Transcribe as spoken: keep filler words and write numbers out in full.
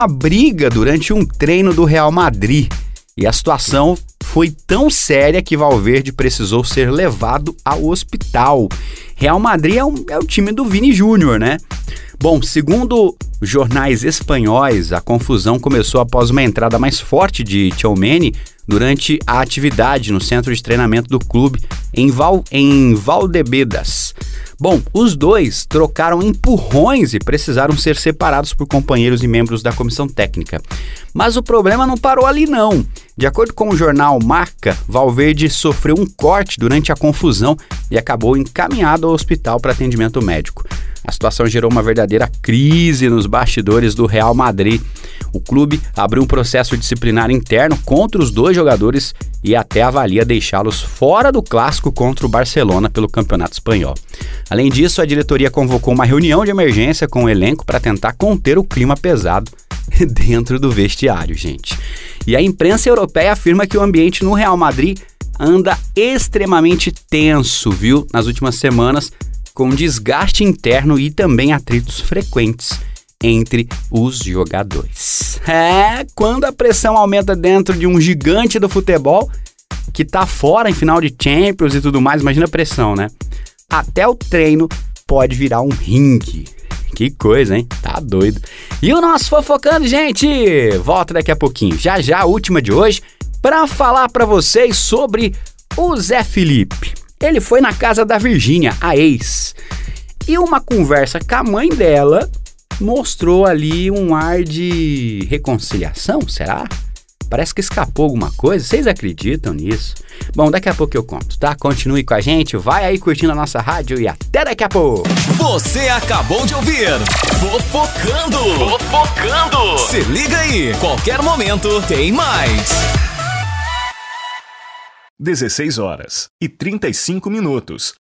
uma briga durante um treino do Real Madrid. E a situação foi tão séria que Valverde precisou ser levado ao hospital. Real Madrid é, um, é o time do Vini Júnior, né? Bom, segundo jornais espanhóis, a confusão começou após uma entrada mais forte de Tchouaméni durante a atividade no centro de treinamento do clube em, Val, em Valdebebas. Bom, os dois trocaram empurrões e precisaram ser separados por companheiros e membros da comissão técnica. Mas o problema não parou ali não. De acordo com o jornal Marca, Valverde sofreu um corte durante a confusão e acabou encaminhado ao hospital para atendimento médico. A situação gerou uma verdadeira crise nos bastidores do Real Madrid. O clube abriu um processo disciplinar interno contra os dois jogadores e até avalia deixá-los fora do clássico contra o Barcelona pelo Campeonato Espanhol. Além disso, a diretoria convocou uma reunião de emergência com o elenco para tentar conter o clima pesado dentro do vestiário, gente. E a imprensa europeia afirma que o ambiente no Real Madrid anda extremamente tenso, viu, nas últimas semanas, com desgaste interno e também atritos frequentes entre os jogadores. É, quando a pressão aumenta dentro de um gigante do futebol, que tá fora em final de Champions e tudo mais, imagina a pressão, né? Até o treino pode virar um ringue. Que coisa, hein? Tá doido. E o nosso Fofocando, gente, volta daqui a pouquinho. Já já a última de hoje, pra falar pra vocês sobre o Zé Felipe. Ele foi na casa da Virgínia, a ex, e uma conversa com a mãe dela mostrou ali um ar de reconciliação, será? Parece que escapou alguma coisa, vocês acreditam nisso? Bom, daqui a pouco eu conto, tá? Continue com a gente, vai aí curtindo a nossa rádio e até daqui a pouco! Você acabou de ouvir Fofocando! Fofocando! Se liga aí, qualquer momento tem mais! dezesseis horas e trinta e cinco minutos.